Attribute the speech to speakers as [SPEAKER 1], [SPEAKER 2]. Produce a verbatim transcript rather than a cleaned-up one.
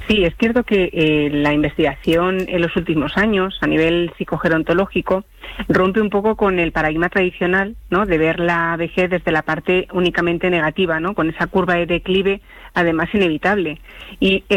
[SPEAKER 1] Sí, es cierto que eh, la investigación en los últimos años, a nivel psicogerontológico, rompe un poco con el paradigma tradicional, ¿no?, de ver la vejez desde la parte únicamente negativa, ¿no?, con esa curva de declive, además inevitable. Y